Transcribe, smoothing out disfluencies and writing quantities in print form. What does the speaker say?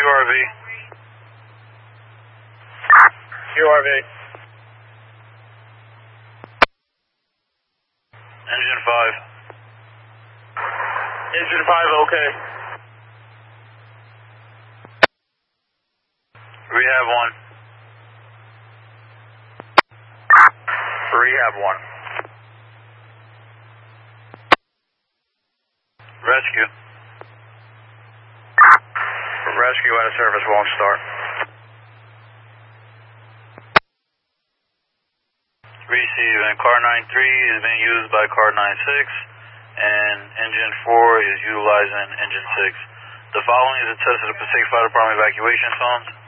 QRV. QRV. Engine 5. Engine 5, okay. Rehab 1. Rehab 1. Rescue. Rescue out of service won't start. Receive, and car 93 is being used by car 96, and engine 4 is utilizing engine 6. The following is a test of the Pacific Fire Department evacuation phones.